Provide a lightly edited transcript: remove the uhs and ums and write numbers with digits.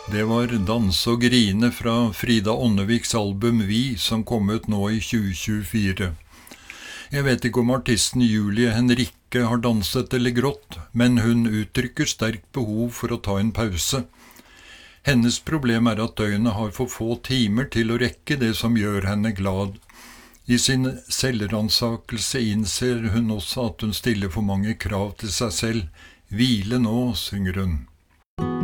Det var Danse og grine fra Frida Ånneviks album Vi, som kom ut nå i 2024. Jeg vet ikke om artisten Julie Henrikke har danset eller grått, men hun uttrykker sterkt behov for å ta en pause. Hennes problem er at døgnet har for få timer til å rekke det som gjør henne glad. I sin selvransakelse innser hun også at hun stiller for mange krav til seg selv. Hvile nå, synger hun.